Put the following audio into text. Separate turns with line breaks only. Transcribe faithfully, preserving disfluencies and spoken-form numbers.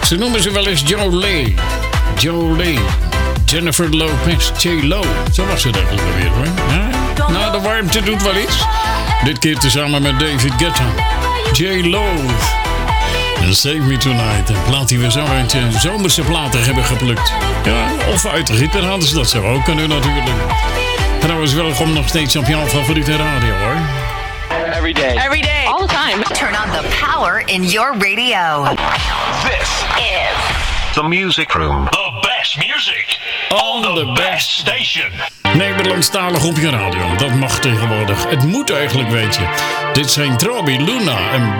Ze noemen ze wel eens Jolene. Jolene. Jennifer Lopez. J-Lo. Zo was ze eigenlijk alweer hoor. Ja? Nou, de warmte doet wel iets. Dit keer tezamen met David Guetta. J-Lo. En Save Me Tonight. Een plaat die we zo uit de zomerse platen hebben geplukt. Ja, of uit de hitparades. Dat zou ook kunnen natuurlijk. Trouwens, welkom nog steeds op jouw favoriete radio hoor.
Every day.
Every day. All the time.
Turn on the power in your radio.
This
Is
the Music Room.
The best music
On
on
the
the
best.
best station.
Nederlandstalig op je radio. Dat mag tegenwoordig. Het moet eigenlijk, weet je. Dit zijn Trobi, Luna en